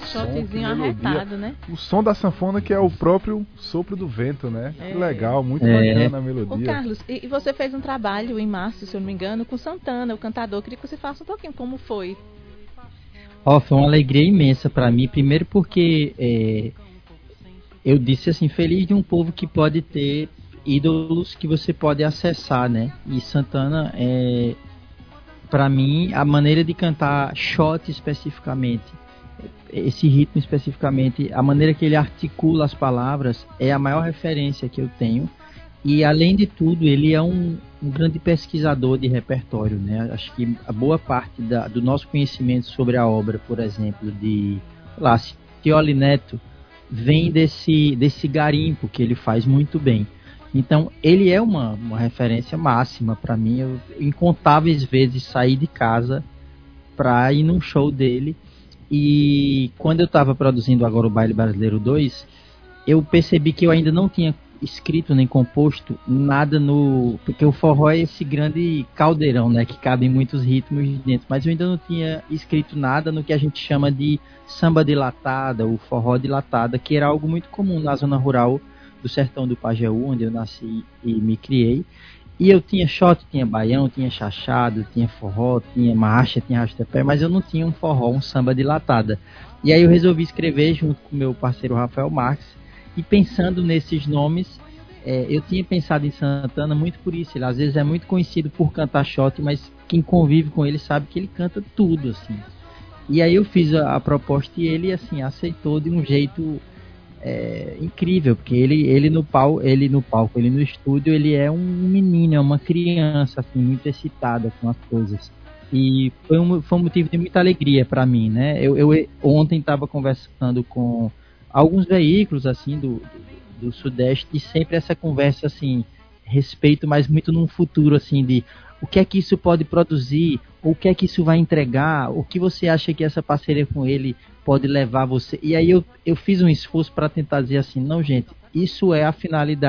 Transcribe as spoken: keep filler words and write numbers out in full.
som, que Shotzinho melodia. arretado, né? O som da sanfona que é o próprio sopro do vento, né? É. Que legal, muito É. bacana a Ô, melodia. Carlos, e, e você fez um trabalho em março, se eu não me engano, com Santana, o cantador. Queria que você faça um pouquinho como foi. Ó, foi uma alegria imensa pra mim, primeiro porque é, eu disse assim, feliz de um povo que pode ter ídolos que você pode acessar, né? E Santana, é, pra mim, a maneira de cantar shot especificamente, esse ritmo especificamente, a maneira que ele articula as palavras é a maior referência que eu tenho. E além de tudo, ele é um, um grande pesquisador de repertório, né? Acho que a boa parte da, do nosso conhecimento sobre a obra, por exemplo, de lá, Scioli Neto, vem desse, desse garimpo que ele faz muito bem. Então, ele é uma, uma referência máxima para mim. Eu incontáveis vezes saí de casa para ir num show dele. E quando eu estava produzindo agora o Baile Brasileiro dois, eu percebi que eu ainda não tinha escrito nem composto nada no... Porque o forró é esse grande caldeirão, né? Que cabe muitos ritmos dentro. Mas eu ainda não tinha escrito nada no que a gente chama de samba dilatada, o forró dilatada, que era algo muito comum na zona rural do sertão do Pajeú, onde eu nasci e me criei. E eu tinha shot, tinha baião, tinha chachado, tinha forró, tinha marcha, tinha rastapé, mas eu não tinha um forró, um samba dilatada. E aí eu resolvi escrever junto com meu parceiro Rafael Marques. E pensando nesses nomes, é, eu tinha pensado em Santana muito por isso. Ele às vezes é muito conhecido por cantar shot, mas quem convive com ele sabe que ele canta tudo, assim. E aí eu fiz a, a proposta e ele, assim, aceitou de um jeito é, incrível, porque ele, ele, no pau, ele no palco, ele no estúdio, ele é um menino, é uma criança, assim, muito excitada com as coisas. E foi um, foi um motivo de muita alegria para mim, né? Eu, eu ontem estava conversando com alguns veículos assim do, do, do Sudeste e sempre essa conversa assim, respeito, mas muito num futuro assim de o que é que isso pode produzir, ou o que é que isso vai entregar, o que você acha que essa parceria com ele pode levar você. E aí eu, eu fiz um esforço para tentar dizer assim, não gente, isso é a finalidade